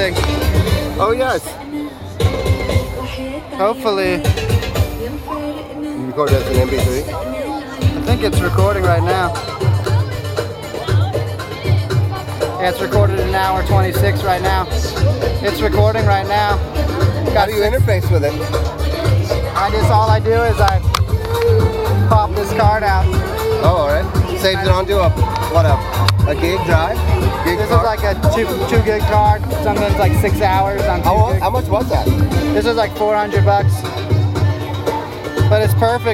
recording. Oh yes. Hopefully. You record as an MP3? I think it's recording right now. Yeah, it's recorded an hour 26 right now. It's recording right now. How do you interface with it? All I do is I pop this card out. Oh, all right. Saves it onto a gig drive? This is like a 2 gig card. Sometimes like 6 hours on 2 gig. How much was that? This is like $400. But it's perfect